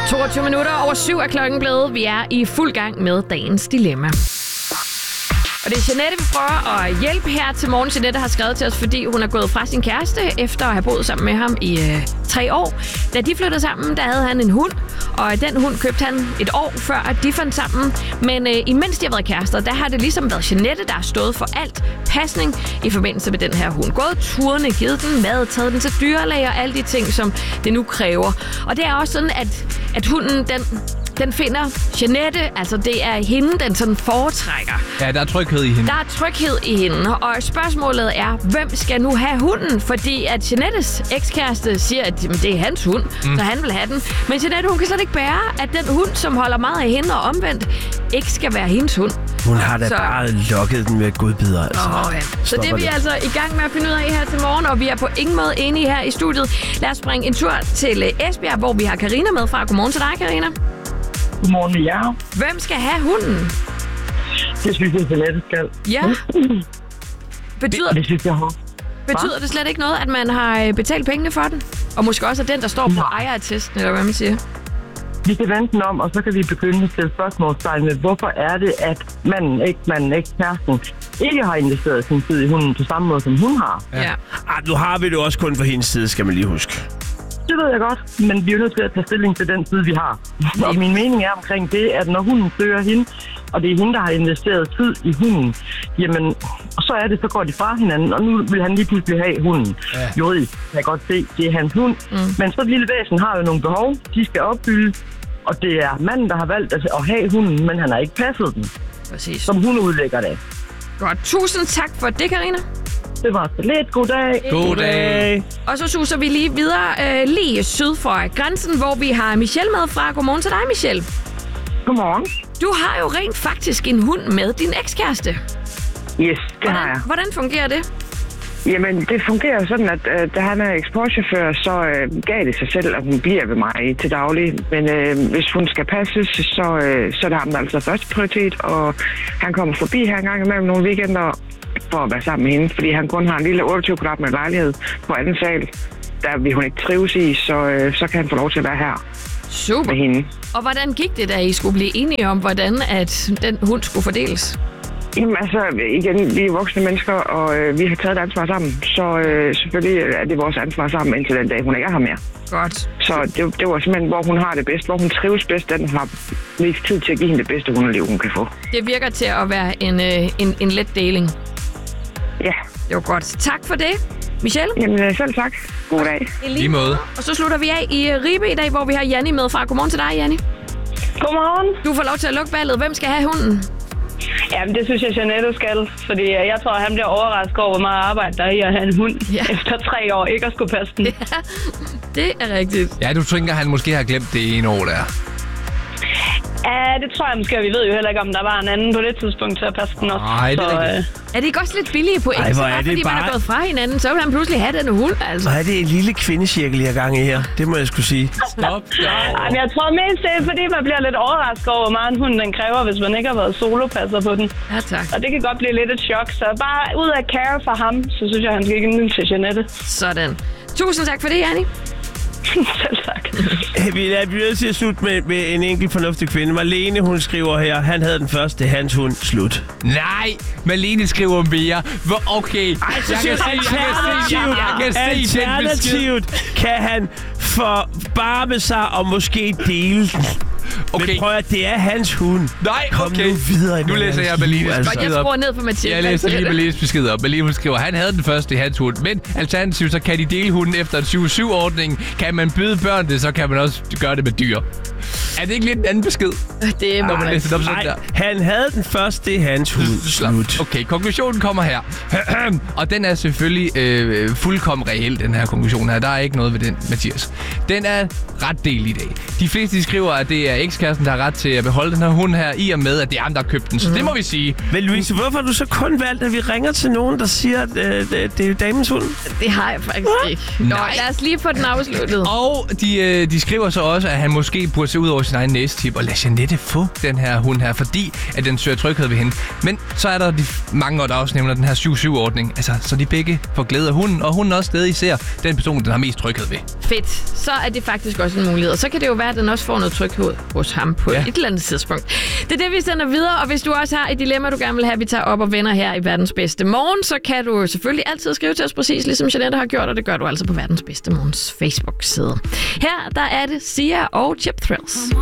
22 minutter over 7 er klokken blevet. Vi er i fuld gang med dagens dilemma. Og det er Jeanette, vi prøver at hjælpe her til morgen. Jeanette har skrevet til os, fordi hun er gået fra sin kæreste efter at have boet sammen med ham i 3 år. Da de flyttede sammen, der havde han en hund, og den hund købte han et år før, at de fandt sammen. Men imens de har været kærester, der har det ligesom været Jeanette, der har stået for alt pasning i forbindelse med den her hund. Gået turene, givet den mad, taget den til dyrlæge og alle de ting, som det nu kræver. Og det er også sådan, at hunden, den finder Jeanette, altså det er hende, den sådan foretrækker. Ja, der er tryghed i hende. Der er tryghed i hende, og spørgsmålet er, hvem skal nu have hunden? Fordi at Jeanettes ekskæreste siger, at det er hans hund, så han vil have den. Men Jeanette, hun kan slet ikke bære, at den hund, som holder meget af hende og omvendt, ikke skal være hendes hund. Hun har da bare lukket den med godbidder, altså. Ja. Så det er vi altså i gang med at finde ud af her til morgen, og vi er på ingen måde enige her i studiet. Lad os springe en tur til Esbjerg, hvor vi har Karina med fra. Godmorgen til dig, Karina. Godmorgen med jer. Hvem skal have hunden? Det synes jeg, Jeanette skal. Ja. Betyder det slet ikke noget, at man har betalt pengene for den? Og måske også er den, der står på ejerattesten, eller hvad man siger? Vi kan vente den om, og så kan vi begynde at stille spørgsmålstegn med, hvorfor er det, at manden ikke kæresten, ikke har investeret sin tid i hunden på samme måde, som hun har. Ja. Nu har vi det også kun for hendes side, skal man lige huske. Det ved jeg godt, men vi er nødt til at tage stilling til den side, vi har. Og min mening er omkring det, at når hunden søger hende, og det er hende, der har investeret tid i hunden, jamen, så går de fra hinanden, og nu vil han lige pludselig have hunden. Ja. Juridisk kan jeg godt se, det er hans hund. Men så et lille væsen har jo nogle behov, de skal opfylde, og det er manden, der har valgt at have hunden, men han har ikke passet den. Præcis. Som hun udlægger det. Godt, tusind tak for det, Karina. Det var så lidt. God dag. God dag. Og så suser vi lige videre lige syd for grænsen, hvor vi har Michelle med fra. Godmorgen til dig, Michelle. Godmorgen. Du har jo rent faktisk en hund med din ekskæreste. Yes, det har jeg. Hvordan fungerer det? Jamen, det fungerer sådan, at da han er eksportchauffør, så gav det sig selv, at hun bliver ved mig til daglig. Men hvis hun skal passes, så er det ham, der altså første prioritet. Og han kommer forbi her en gang imellem nogle weekender for at være sammen med hende, fordi han kun har en lille 28 kvadratmeter lejlighed på anden sal, der vil hun ikke trives i, så kan han få lov til at være her. Super. Med hende. Og hvordan gik det, da I skulle blive enige om, hvordan at den hund skulle fordeles? Jamen altså, igen, vi er voksne mennesker, og vi har taget et ansvar sammen, så selvfølgelig er det vores ansvar sammen indtil den dag, hun ikke er her mere. Godt. Så det var simpelthen, hvor hun har det bedst, hvor hun trives bedst, den har mest tid til at give hende det bedste hundeliv, hun kan få. Det virker til at være en let deling. Ja. Det var godt. Tak for det, Michelle. Jamen selv tak. God dag. Lige måde. Og så slutter vi af i Ribe i dag, hvor vi har Janni med fra. Godmorgen til dig, Janni. Godmorgen. Du får lov til at lukke ballet. Hvem skal have hunden? Jamen, det synes jeg, Jeanette skal. Fordi jeg tror, han bliver overrasket over, hvor meget arbejde der er i at have en hund efter 3 år. Ikke at skulle passe den. Ja, det er rigtigt. Ja, du tænker, at han måske har glemt det ene år der. Ja, det tror jeg måske. Vi ved jo heller ikke, om der var en anden på det tidspunkt til at passe den også. Nej, det er rigtigt. Er det ikke også lidt billige point? Ej, fordi man er gået fra hinanden, så vil han pludselig have den hund, altså. Og er det en lille kvindecirkel, jeg er gang i her? Det må jeg skulle sige. Stop. Jamen, jeg tror mest, det er, fordi man bliver lidt overrasket over, hvor meget en hund den kræver, hvis man ikke har været solopasser på den. Ja, tak. Og det kan godt blive lidt et chok, så bare ud af care for ham, så synes jeg, han skal give den til Jeanette. Sådan. Tusind tak for det, Janni. Selv tak. Vi er nødt til at slutte med en enkelt fornuftig kvinde. Marlene, hun skriver her, han havde den første, hans hund, slut. Nej, Malene skriver mere. Okay, Alternativt kan han forbarme sig og måske dele den. Okay. Men prøv at det er hans hund. Nej, Kom okay. nu videre. Nu læser jeg Malines Jeg besked op. skruer ned på Mathias. Jeg læser lige Malines besked op. Malene skriver, han havde den første i hans hund. Men alternativt, så kan de dele hunden efter en 7-7-ordning. Kan man byde børn det, så kan man også gøre det med dyr. Er det ikke lidt en anden besked? Det når man læser det op sådan der? Han havde den første, det er hans hund. Slut. Okay, konklusionen kommer her. Og den er selvfølgelig fuldkommen reel, den her konklusion her. Der er ikke noget ved den, Mathias. Den er ret del i dag. De fleste skriver, at det er ekskæresten, der har ret til at beholde den her hund her, i og med, at det er ham, der har købt den. Så det må vi sige. Men Louise, hvorfor har du så kun valgt, at vi ringer til nogen, der siger, at det er damens hund? Det har jeg faktisk ikke. Nå, lad os lige få den afsluttet. Og de skriver så også, at han måske burde se ud over sin egen næsetip og lade Jeanette få den her hund her, fordi at den søger tryghed ved hende. Men så er der de mange, der også nævner den her 7-7-ordning. Altså, så de begge får glæde af hunden, og hunden også stadig ser den person, den har mest tryghed ved. Fedt. Så er det faktisk også en mulighed. Og så kan det jo være, at den også får noget tryghed hos ham på et eller andet tidspunkt. Det er det, vi sender videre, og hvis du også har et dilemma, du gerne vil have, vi tager op og vender her i Verdens Bedste Morgen, så kan du selvfølgelig altid skrive til os præcis, ligesom Jeanette har gjort, og det gør du altså på Verdens Bedste Morgens Facebook-side. Her, der er det Sia og Chip Thrills.